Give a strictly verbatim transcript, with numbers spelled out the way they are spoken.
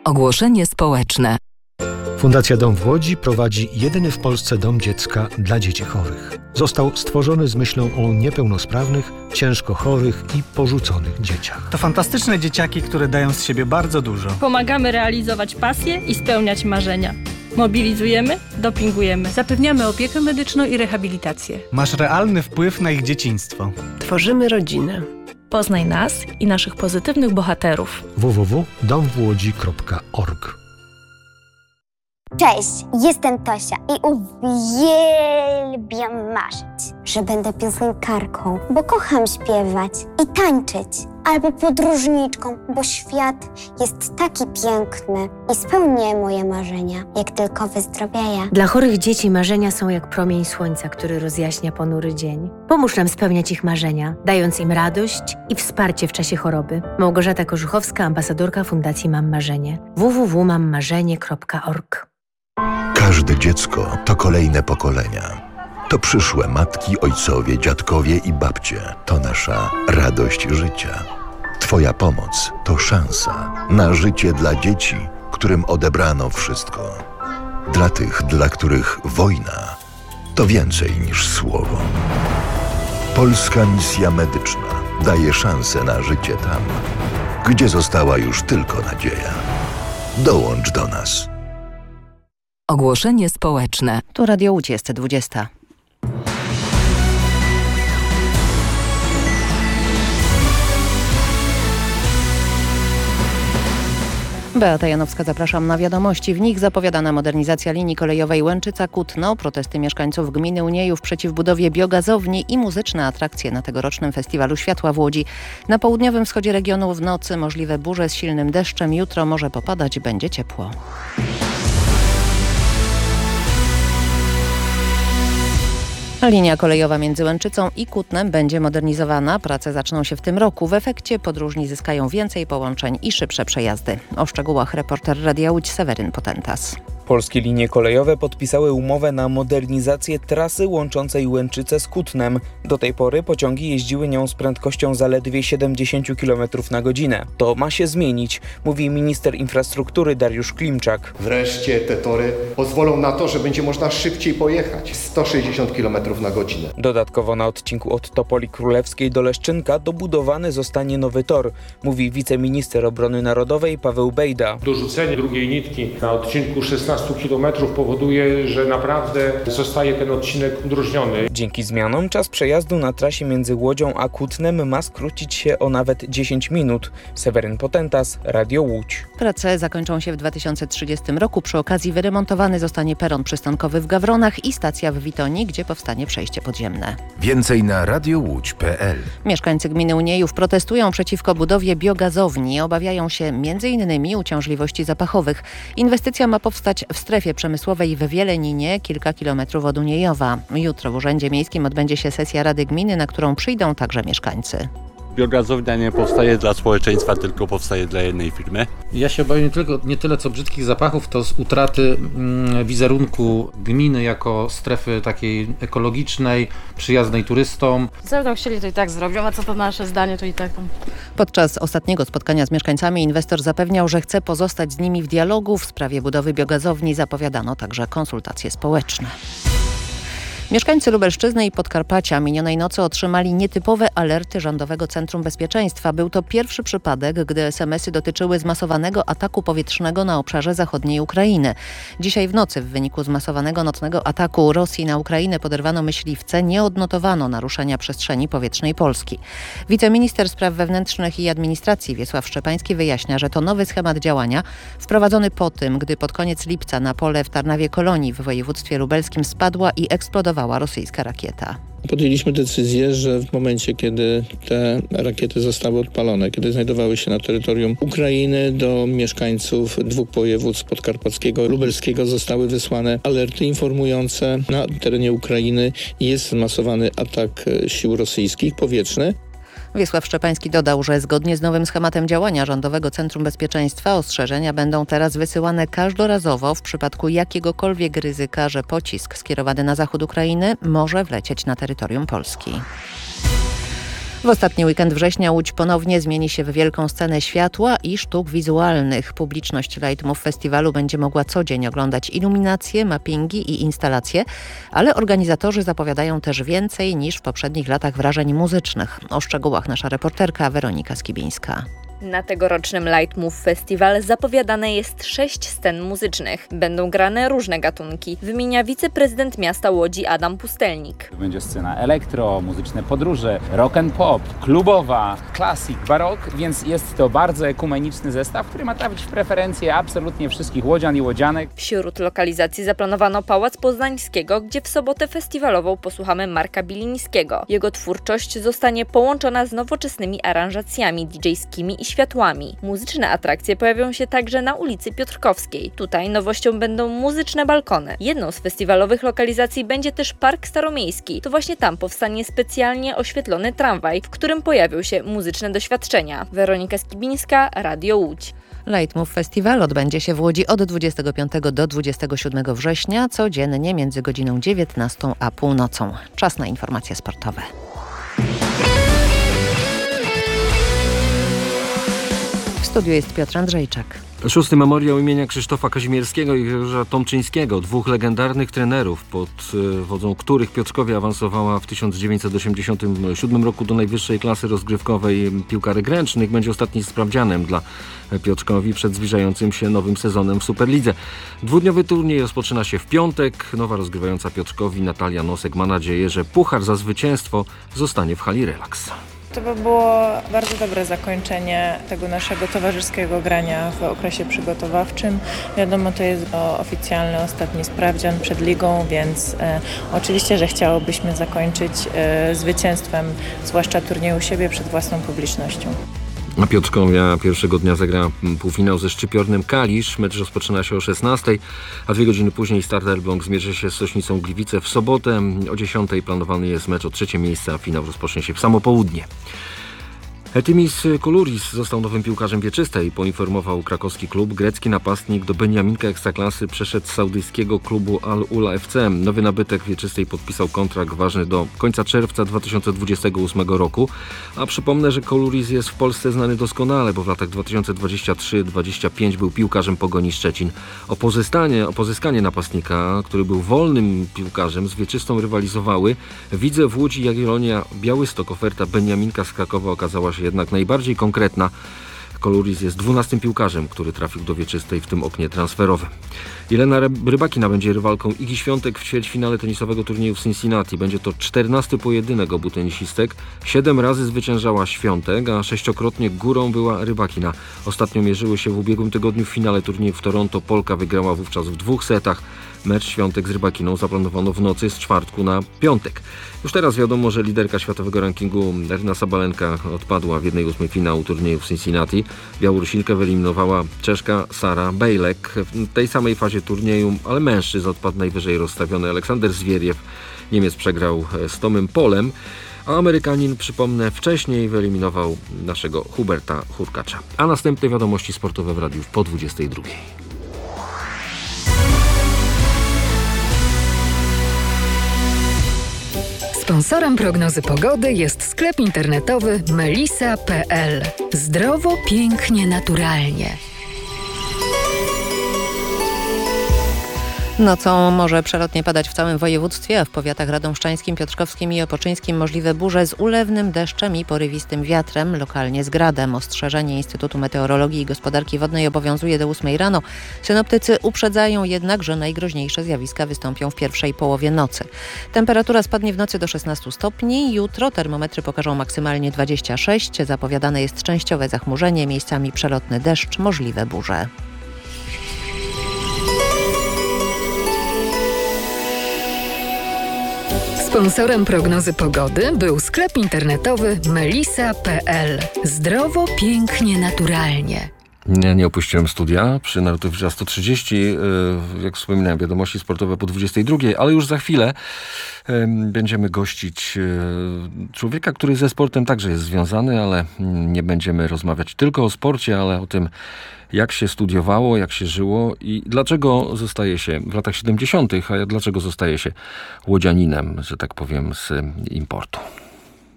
Ogłoszenie społeczne. Fundacja Dom w Łodzi prowadzi jedyny w Polsce dom dziecka dla dzieci chorych. Został stworzony z myślą o niepełnosprawnych, ciężko chorych i porzuconych dzieciach. To fantastyczne dzieciaki, które dają z siebie bardzo dużo. Pomagamy realizować pasje i spełniać marzenia. Mobilizujemy, dopingujemy. Zapewniamy opiekę medyczną i rehabilitację. Masz realny wpływ na ich dzieciństwo. Tworzymy rodzinę. Poznaj nas i naszych pozytywnych bohaterów. w w w kropka dom w łodzi kropka org. Cześć, jestem Tosia i uwielbiam marzyć, że będę piosenkarką, bo kocham śpiewać i tańczyć. Albo podróżniczką, bo świat jest taki piękny i spełnię moje marzenia, jak tylko wyzdrowieję. Dla chorych dzieci marzenia są jak promień słońca, który rozjaśnia ponury dzień. Pomóż nam spełniać ich marzenia, dając im radość i wsparcie w czasie choroby. Małgorzata Korzuchowska, ambasadorka Fundacji Mam Marzenie. w w w kropka mam marzenie kropka org. Każde dziecko to kolejne pokolenia. To przyszłe matki, ojcowie, dziadkowie i babcie. To nasza radość życia. Twoja pomoc to szansa na życie dla dzieci, którym odebrano wszystko. Dla tych, dla których wojna to więcej niż słowo. Polska Misja Medyczna daje szansę na życie tam, gdzie została już tylko nadzieja. Dołącz do nas. Ogłoszenie społeczne. Tu Radio Łódź, jest dwudziesta. Beata Janowska, zapraszam na wiadomości. W nich zapowiadana modernizacja linii kolejowej Łęczyca-Kutno, protesty mieszkańców gminy Uniejów przeciw budowie biogazowni i muzyczne atrakcje na tegorocznym Festiwalu Światła w Łodzi. Na południowym wschodzie regionu w nocy możliwe burze z silnym deszczem. Jutro może popadać, będzie ciepło. Linia kolejowa między Łęczycą i Kutnem będzie modernizowana. Prace zaczną się w tym roku. W efekcie podróżni zyskają więcej połączeń i szybsze przejazdy. O szczegółach reporter Radia Łódź Seweryn Potentas. Polskie linie kolejowe podpisały umowę na modernizację trasy łączącej Łęczycę z Kutnem. Do tej pory pociągi jeździły nią z prędkością zaledwie siedemdziesiąt kilometrów na godzinę. To ma się zmienić, mówi minister infrastruktury Dariusz Klimczak. Wreszcie te tory pozwolą na to, że będzie można szybciej pojechać, sto sześćdziesiąt kilometrów na godzinę. Dodatkowo na odcinku od Topoli Królewskiej do Leszczynka dobudowany zostanie nowy tor, mówi wiceminister obrony narodowej Paweł Bejda. Dorzucenie drugiej nitki na odcinku szesnaście kilometrów powoduje, że naprawdę zostaje ten odcinek udrożniony. Dzięki zmianom czas przejazdu na trasie między Łodzią a Kutnem ma skrócić się o nawet dziesięć minut. Seweryn Potentas, Radio Łódź. Prace zakończą się w dwa tysiące trzydziestym roku. Przy okazji wyremontowany zostanie peron przystankowy w Gawronach i stacja w Witonii, gdzie powstanie przejście podziemne. Więcej na radiowódź kropka p l. Mieszkańcy gminy Uniejów protestują przeciwko budowie biogazowni. Obawiają się między innymi uciążliwości zapachowych. Inwestycja ma powstać w strefie przemysłowej w Wieleninie, kilka kilometrów od Uniejowa. Jutro w Urzędzie Miejskim odbędzie się sesja Rady Gminy, na którą przyjdą także mieszkańcy. Biogazownia nie powstaje dla społeczeństwa, tylko powstaje dla jednej firmy. Ja się obawiam nie, tylko, nie tyle co brzydkich zapachów, to z utraty mm, wizerunku gminy jako strefy takiej ekologicznej, przyjaznej turystom. Co będą chcieli, to i tak zrobią, a co to nasze zdanie, to i tak. Podczas ostatniego spotkania z mieszkańcami inwestor zapewniał, że chce pozostać z nimi w dialogu. W sprawie budowy biogazowni zapowiadano także konsultacje społeczne. Mieszkańcy Lubelszczyzny i Podkarpacia minionej nocy otrzymali nietypowe alerty Rządowego Centrum Bezpieczeństwa. Był to pierwszy przypadek, gdy es em esy dotyczyły zmasowanego ataku powietrznego na obszarze zachodniej Ukrainy. Dzisiaj w nocy w wyniku zmasowanego nocnego ataku Rosji na Ukrainę poderwano myśliwce. Nie odnotowano naruszenia przestrzeni powietrznej Polski. Wiceminister Spraw Wewnętrznych i Administracji Wiesław Szczepański wyjaśnia, że to nowy schemat działania wprowadzony po tym, gdy pod koniec lipca na pole w Tarnawie Kolonii w województwie lubelskim spadła i eksplodowała rosyjska rakieta. Podjęliśmy decyzję, że w momencie, kiedy te rakiety zostały odpalone, kiedy znajdowały się na terytorium Ukrainy, do mieszkańców dwóch województw podkarpackiego i lubelskiego zostały wysłane alerty informujące, na terenie Ukrainy jest zmasowany atak sił rosyjskich powietrzny. Wiesław Szczepański dodał, że zgodnie z nowym schematem działania Rządowego Centrum Bezpieczeństwa ostrzeżenia będą teraz wysyłane każdorazowo w przypadku jakiegokolwiek ryzyka, że pocisk skierowany na zachód Ukrainy może wlecieć na terytorium Polski. W ostatni weekend września Łódź ponownie zmieni się w wielką scenę światła i sztuk wizualnych. Publiczność Lightmove Festiwalu będzie mogła co dzień oglądać iluminacje, mappingi i instalacje, ale organizatorzy zapowiadają też więcej niż w poprzednich latach wrażeń muzycznych. O szczegółach nasza reporterka Weronika Skibińska. Na tegorocznym Lightmove Festival zapowiadane jest sześć scen muzycznych. Będą grane różne gatunki, wymienia wiceprezydent miasta Łodzi Adam Pustelnik. Będzie scena elektro, muzyczne podróże, rock and pop, klubowa, klasik, barok, więc jest to bardzo ekumeniczny zestaw, który ma trafić w preferencje absolutnie wszystkich łodzian i łodzianek. Wśród lokalizacji zaplanowano Pałac Poznańskiego, gdzie w sobotę festiwalową posłuchamy Marka Bilińskiego. Jego twórczość zostanie połączona z nowoczesnymi aranżacjami didżejskimi i światłami. Muzyczne atrakcje pojawią się także na ulicy Piotrkowskiej. Tutaj nowością będą muzyczne balkony. Jedną z festiwalowych lokalizacji będzie też Park Staromiejski. To właśnie tam powstanie specjalnie oświetlony tramwaj, w którym pojawią się muzyczne doświadczenia. Weronika Skibińska, Radio Łódź. Lightmove Festival odbędzie się w Łodzi od dwudziestego piątego do dwudziestego siódmego września, codziennie między godziną dziewiętnastą a północą. Czas na informacje sportowe. W studiu jest Piotr Andrzejczak. Szósty memoriał imienia Krzysztofa Kazimierskiego i Grzegorza Tomczyńskiego, dwóch legendarnych trenerów, pod wodzą których Piotrkowie awansowała w tysiąc dziewięćset osiemdziesiątym siódmym roku do najwyższej klasy rozgrywkowej piłkarek ręcznych, będzie ostatnim sprawdzianem dla Piotrkowi przed zbliżającym się nowym sezonem w Superlidze. Dwudniowy turniej rozpoczyna się w piątek. Nowa rozgrywająca Piotrkowi Natalia Nosek ma nadzieję, że puchar za zwycięstwo zostanie w hali Relaks. To by było bardzo dobre zakończenie tego naszego towarzyskiego grania w okresie przygotowawczym. Wiadomo, to jest oficjalny ostatni sprawdzian przed ligą, więc e, oczywiście, że chciałobyśmy zakończyć e, zwycięstwem, zwłaszcza turnieju siebie przed własną publicznością. A Piotrkowia pierwszego dnia zagra półfinał ze Szczypiornem Kalisz. Mecz rozpoczyna się o szesnastej, a dwie godziny później Start Elbląg zmierzy się z Sośnicą Gliwice w sobotę. O dziesiątej planowany jest mecz o trzecie miejsce, a finał rozpocznie się w samo południe. Etimis Koulouris został nowym piłkarzem wieczystej, poinformował krakowski klub. Grecki napastnik do Beniaminka Ekstraklasy przeszedł z saudyjskiego klubu Al-Ula F C. Nowy nabytek wieczystej podpisał kontrakt ważny do końca czerwca dwa tysiące dwudziestego ósmego roku. A przypomnę, że Koulouris jest w Polsce znany doskonale, bo w latach dwa tysiące dwudziestym trzecim do dwudziestego piątego był piłkarzem Pogoni Szczecin. O pozyskanie, o pozyskanie napastnika, który był wolnym piłkarzem, z wieczystą rywalizowały Widzew w Łódź i Jagiellonia Białystok. Oferta Beniaminka z Krakowa okazała się jednak najbardziej konkretna. Koulouris jest dwunastym piłkarzem, który trafił do wieczystej w tym oknie transferowym. Jelena Rybakina będzie rywalką Igi Świątek w ćwierćfinale tenisowego turnieju w Cincinnati. Będzie to czternasty pojedynek obu tenisistek. Siedem razy zwyciężała Świątek, a sześciokrotnie górą była Rybakina. Ostatnio mierzyły się w ubiegłym tygodniu w finale turnieju w Toronto. Polka wygrała wówczas w dwóch setach. Mecz Świątek z Rybakiną zaplanowano w nocy z czwartku na piątek. Już teraz wiadomo, że liderka światowego rankingu Aryna Sabalenka odpadła w jednej ósmej finału turnieju w Cincinnati. Białorusinkę wyeliminowała Czeszka Sara Bejlek. W tej samej fazie turnieju, ale mężczyzn odpadł najwyżej rozstawiony Aleksander Zwieriew. Niemiec przegrał z Tomem Polem, a Amerykanin, przypomnę, wcześniej wyeliminował naszego Huberta Hurkacza. A następne wiadomości sportowe w radiu po dwudziestej drugiej. Sponsorem prognozy pogody jest sklep internetowy melisa kropka p l. Zdrowo, pięknie, naturalnie. Nocą może przelotnie padać w całym województwie, a w powiatach radomszczańskim, piotrkowskim i opoczyńskim możliwe burze z ulewnym deszczem i porywistym wiatrem, lokalnie z gradem. Ostrzeżenie Instytutu Meteorologii i Gospodarki Wodnej obowiązuje do ósmej rano. Synoptycy uprzedzają jednak, że najgroźniejsze zjawiska wystąpią w pierwszej połowie nocy. Temperatura spadnie w nocy do szesnastu stopni. Jutro termometry pokażą maksymalnie dwadzieścia sześć. Zapowiadane jest częściowe zachmurzenie, miejscami przelotny deszcz, możliwe burze. Sponsorem prognozy pogody był sklep internetowy melisa kropka p l. Zdrowo, pięknie, naturalnie. Nie, nie opuściłem studia przy Narutowicza sto trzydzieści. Jak wspominałem, wiadomości sportowe po dwudziestej drugiej, ale już za chwilę będziemy gościć człowieka, który ze sportem także jest związany, ale nie będziemy rozmawiać tylko o sporcie, ale o tym, jak się studiowało, jak się żyło i dlaczego zostaje się w latach siedemdziesiątych, a dlaczego zostaje się łodzianinem, że tak powiem, z importu.